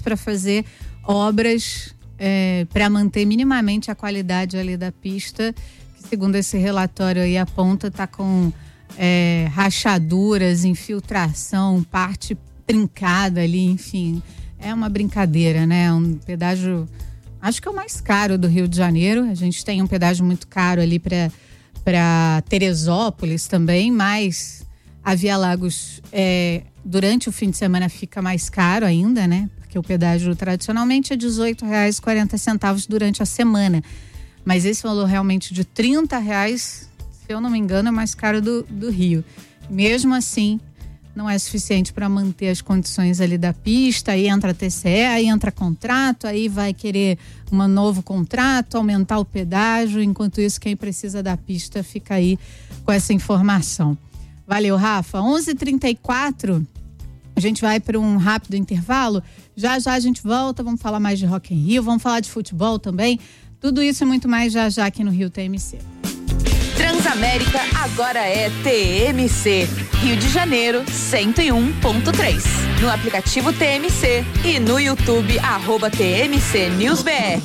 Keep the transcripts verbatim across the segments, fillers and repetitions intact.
para fazer obras é, para manter minimamente a qualidade ali da pista, que segundo esse relatório aí aponta, tá com é, rachaduras, infiltração, parte trincada ali, enfim, é uma brincadeira, né? Um pedágio, acho que é o mais caro do Rio de Janeiro. A gente tem um pedágio muito caro ali para para Teresópolis também, mas a Via Lagos é, durante o fim de semana fica mais caro ainda, né? Porque o pedágio tradicionalmente é dezoito reais e quarenta centavos durante a semana. Mas esse valor realmente de trinta reais, se eu não me engano, é mais caro do, do Rio. Mesmo assim, não é suficiente para manter as condições ali da pista. Aí entra a T C E, aí entra contrato, aí vai querer um novo contrato, aumentar o pedágio. Enquanto isso, quem precisa da pista fica aí com essa informação. Valeu, Rafa. onze e trinta e quatro, a gente vai para um rápido intervalo. Já já a gente volta, vamos falar mais de Rock in Rio, vamos falar de futebol também. Tudo isso e muito mais já já aqui no Rio T M C. Transamérica agora é T M C, Rio de Janeiro cento e um ponto três. No aplicativo T M C e no YouTube, arroba T M C News B R.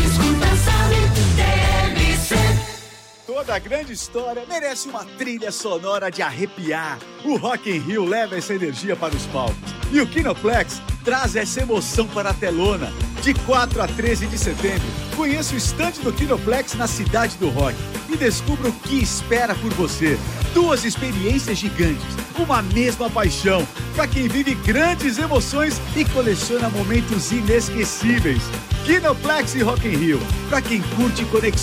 Toda grande história merece uma trilha sonora de arrepiar. O Rock in Rio leva essa energia para os palcos. E o Kinoplex traz essa emoção para a telona. De quatro a treze de setembro, conheça o estande do Kinoplex na Cidade do Rock e descubra o que espera por você. Duas experiências gigantes, uma mesma paixão, para quem vive grandes emoções e coleciona momentos inesquecíveis. Kinoplex e Rock in Rio, para quem curte conexões